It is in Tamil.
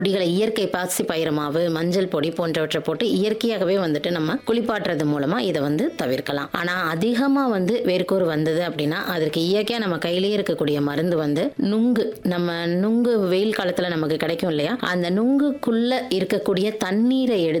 பொடிகளை இயற்கை பாசி பயிறு மாவு, மஞ்சள் பொடி போன்றவற்றை போட்டு இயற்கையாகவே வந்துட்டு நம்ம குளிப்பாட்டுறது மூலமா இதை வந்து தவிர்க்கலாம். ஆனா அதிகமா வந்து வேர்க்கூறு வந்தது அப்படின்னா அதற்கு இயற்கையா நம்ம கையிலேயே இருக்கக்கூடிய மருந்து வந்து நுங்கு. நம்ம நுங்கு வெயில் காலத்துல நமக்கு கிடைக்கும் இல்லையா, அந்த நுங்குக்குள்ள இருக்கக்கூடிய தண்ணீரை எடுத்து